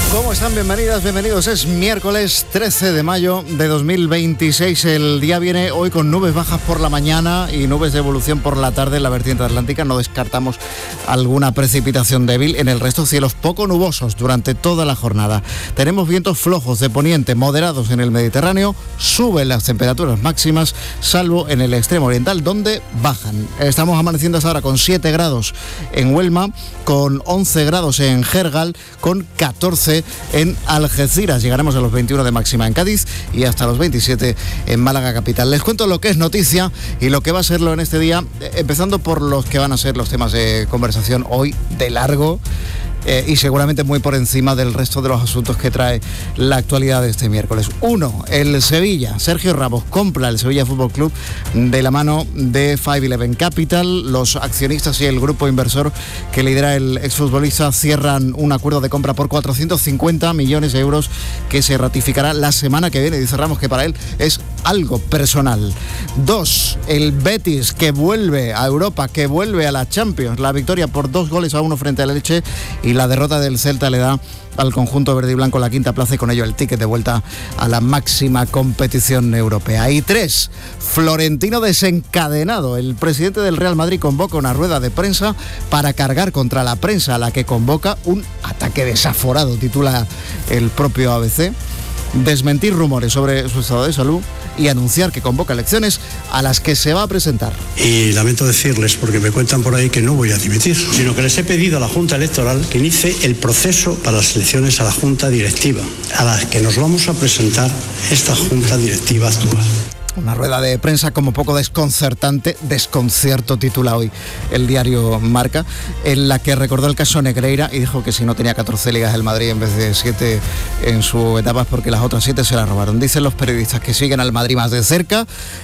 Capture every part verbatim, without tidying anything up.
¿Cómo están? Bienvenidas, bienvenidos. Es miércoles trece de mayo de dos mil veintiséis. El día viene hoy con nubes bajas por la mañana y nubes de evolución por la tarde en la vertiente atlántica. No descartamos alguna precipitación débil. En el resto, cielos poco nubosos durante toda la jornada. Tenemos vientos flojos de poniente moderados en el Mediterráneo. Suben las temperaturas máximas, salvo en el extremo oriental, donde bajan. Estamos amaneciendo hasta ahora con siete grados en Huelma, con once grados en Gergal, con catorce en Algeciras. Llegaremos a los veintiuno de máxima en Cádiz y hasta los veintisiete en Málaga capital. Les cuento lo que es noticia y lo que va a serlo en este día, empezando por los que van a ser los temas de conversación hoy de largo. Eh, y seguramente muy por encima del resto de los asuntos que trae la actualidad de este miércoles. Uno, el Sevilla. Sergio Ramos compra el Sevilla Fútbol Club de la mano de Five Eleven Capital. Los accionistas y el grupo inversor que lidera el exfutbolista cierran un acuerdo de compra por cuatrocientos cincuenta millones de euros que se ratificará la semana que viene. Dice Ramos que para él es algo personal. Dos, el Betis, que vuelve a Europa, que vuelve a la Champions. La victoria por dos goles a uno frente al Elche y la derrota del Celta le da al conjunto verde y blanco la quinta plaza y con ello el ticket de vuelta a la máxima competición europea. Y tres, Florentino desencadenado. El presidente del Real Madrid convoca una rueda de prensa para cargar contra la prensa, a la que convoca un ataque desaforado, titula el propio A B C. Desmentir rumores sobre su estado de salud y anunciar que convoca elecciones a las que se va a presentar. Y lamento decirles, porque me cuentan por ahí que no voy a dimitir, sino que les he pedido a la Junta Electoral que inicie el proceso para las elecciones a la Junta Directiva, a las que nos vamos a presentar esta Junta Directiva actual. Una rueda de prensa como poco desconcertante, desconcierto titula hoy el diario Marca, en la que recordó el caso Negreira y dijo que si no tenía catorce ligas el Madrid en vez de siete en su etapa es porque las otras siete se las robaron. Dicen los periodistas que siguen al Madrid más de cerca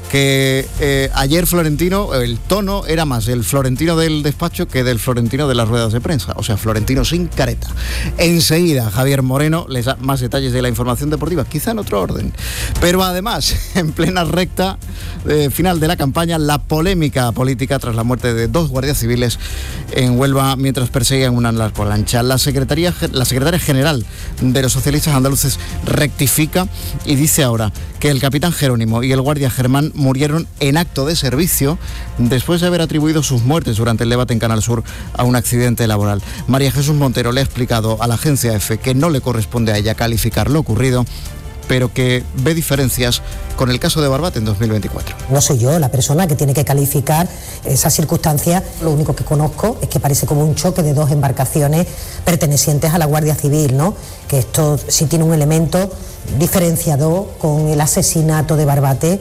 que eh, ayer Florentino, el tono era más el Florentino del despacho que del Florentino de las ruedas de prensa, o sea, Florentino sin careta. Enseguida Javier Moreno les da más detalles de la información deportiva, quizá en otro orden, pero además en plena recta eh, final de la campaña, la polémica política tras la muerte de dos guardias civiles en Huelva mientras perseguían una narcolancha. La secretaria, la secretaria general de los socialistas andaluces rectifica y dice ahora que el capitán Jerónimo y el guardia Germán murieron en acto de servicio después de haber atribuido sus muertes durante el debate en Canal Sur a un accidente laboral. María Jesús Montero le ha explicado a la agencia EFE que no le corresponde a ella calificar lo ocurrido, pero que ve diferencias con el caso de Barbate en dos mil veinticuatro. No soy yo la persona que tiene que calificar esas circunstancias. Lo único que conozco es que parece como un choque de dos embarcaciones pertenecientes a la Guardia Civil, ¿no? Que esto sí tiene un elemento diferenciador con el asesinato de Barbate.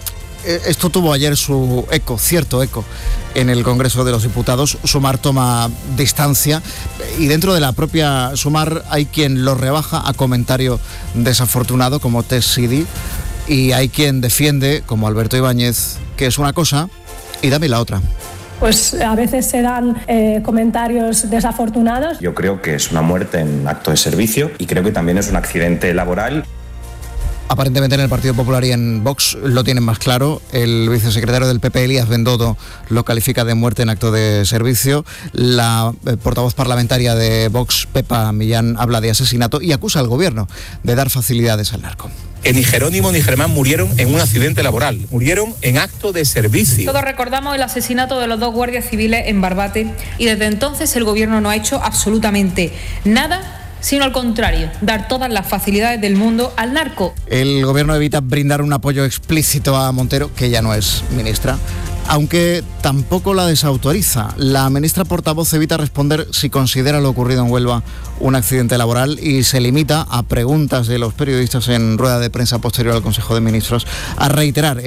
Esto tuvo ayer su eco, cierto eco, en el Congreso de los Diputados. Sumar toma distancia y dentro de la propia Sumar hay quien lo rebaja a comentario desafortunado como Tess Sidi y hay quien defiende, como Alberto Ibáñez, que es una cosa y dame la otra. Pues a veces se dan eh, comentarios desafortunados. Yo creo que es una muerte en acto de servicio y creo que también es un accidente laboral. Aparentemente en el Partido Popular y en Vox lo tienen más claro. El vicesecretario del P P, Elías Bendodo, lo califica de muerte en acto de servicio. La eh, portavoz parlamentaria de Vox, Pepa Millán, habla de asesinato y acusa al gobierno de dar facilidades al narco. Que ni Jerónimo ni Germán murieron en un accidente laboral, murieron en acto de servicio. Todos recordamos el asesinato de los dos guardias civiles en Barbate y desde entonces el gobierno no ha hecho absolutamente nada, sino al contrario, dar todas las facilidades del mundo al narco. El gobierno evita brindar un apoyo explícito a Montero, que ya no es ministra, aunque tampoco la desautoriza. La ministra portavoz evita responder si considera lo ocurrido en Huelva un accidente laboral y se limita a preguntas de los periodistas en rueda de prensa posterior al Consejo de Ministros a reiterar